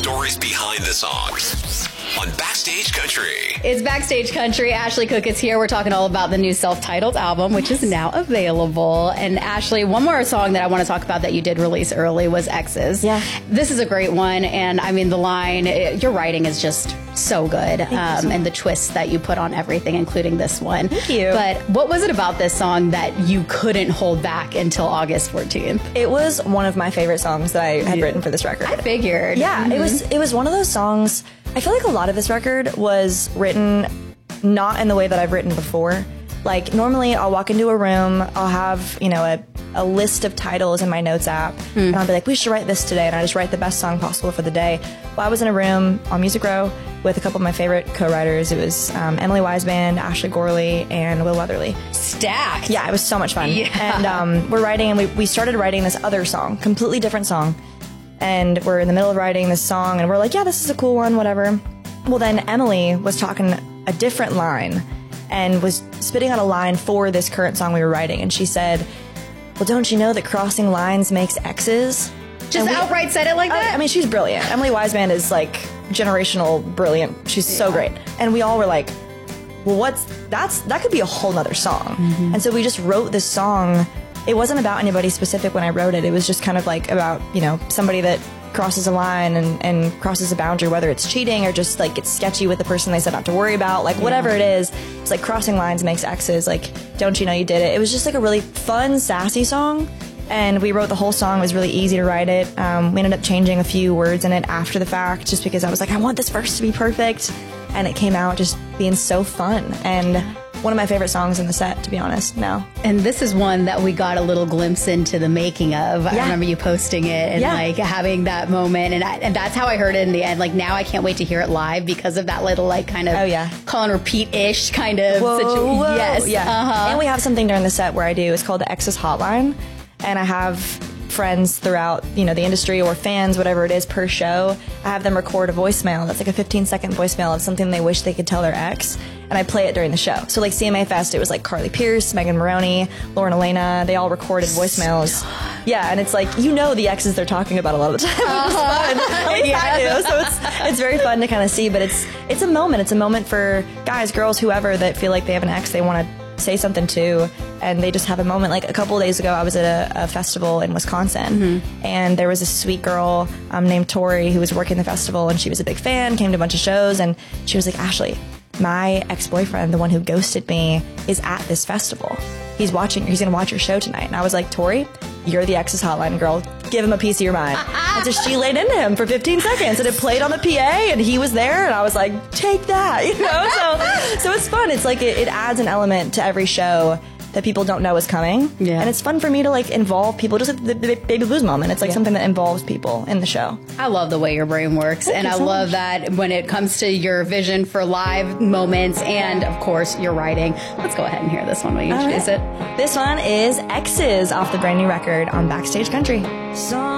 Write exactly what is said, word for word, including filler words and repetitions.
stories behind the songs on Backstage Country. It's Backstage Country. Ashley Cook is here. We're talking all about the new self-titled album, which is now available. And Ashley, one more song that I want to talk about that you did release early was Exes. Yeah. This is a great one. And I mean, the line, it, your writing is just so good. Um, and the twists that you put on everything, including this one. Thank you. But what was it about this song that you couldn't hold back until August fourteenth? It was one of my favorite songs that I had written for this record. I figured. Yeah, Mm-hmm. it was it was one of those songs. I feel like a lot of this record was written not in the way that I've written before. Like, normally I'll walk into a room, I'll have, you know, a, a list of titles in my notes app, mm. and I'll be like, we should write this today, and I just write the best song possible for the day. Well, I was in a room on Music Row with a couple of my favorite co-writers. It was um, Emily Weisband, Ashley Gorley, and Will Weatherly. Stacked. Yeah, it was so much fun. Yeah. And um, we're writing, and we, we started writing this other song, completely different song. And we're in the middle of writing this song, and we're like, yeah, this is a cool one, whatever. Well, then Emily was talking a different line and was spitting out a line for this current song we were writing. And she said, well, don't you know that crossing lines makes X's? Just we, outright said it like that? I, I mean, she's brilliant. Emily Weisband is like generational brilliant. She's yeah. so great. And we all were like, well, what's, that's, that could be a whole nother song. Mm-hmm. And so we just wrote this song. It wasn't about anybody specific when I wrote it. It was just kind of like about, you know, somebody that crosses a line and, and crosses a boundary, whether it's cheating or just like it's sketchy with the person they said not to worry about, like whatever yeah. it is. It's like crossing lines makes X's, like don't you know you did it. It was just like a really fun, sassy song, and we wrote the whole song. It was really easy to write it. Um, we ended up changing a few words in it after the fact just because I was like, I want this verse to be perfect, and it came out just being so fun. And one of my favorite songs in the set, to be honest, now. And this is one that we got a little glimpse into the making of. Yeah. I remember you posting it and yeah. like having that moment, and I, and that's how I heard it in the end. Like now I can't wait to hear it live because of that little like kind of oh, yeah. call and repeat-ish kind of situation. Yes. Yeah. Uh-huh. And we have something during the set where I do, it's called the Exes Hotline, and I have friends throughout, you know, the industry or fans, whatever it is, per show. I have them record a voicemail that's like a fifteen second voicemail of something they wish they could tell their ex, and I play it during the show. So like C M A Fest, it was like Carly Pierce, Megan Maroney, Lauren Elena, they all recorded voicemails. Yeah, and it's like, you know the exes they're talking about a lot of the time. Uh-huh. At least yeah. I do. So it's it's very fun to kind of see, but it's it's a moment. It's a moment for guys, girls, whoever that feel like they have an ex they want to say something to, and they just have a moment. Like a couple of days ago, I was at a, a festival in Wisconsin, mm-hmm. and there was a sweet girl um, named Tori who was working the festival, and she was a big fan, came to a bunch of shows, and she was like, Ashley, my ex-boyfriend, the one who ghosted me, is at this festival. He's watching, he's going to watch your show tonight. And I was like, Tori, you're the Exes Hotline girl. Give him a piece of your mind. And so she laid into him for fifteen seconds, and it played on the P A, and he was there, and I was like, take that, you know? So, so it's fun. It's like, it, it adds an element to every show that people don't know is coming. Yeah. And it's fun for me to like involve people, just like the, the Baby Blues moment. It's like yeah. something that involves people in the show. I love the way your brain works. Thank and I so love much. that when it comes to your vision for live moments and, of course, your writing. Let's go ahead and hear this one. Will you introduce right. it? This one is Exes off the brand new record on Backstage Country. So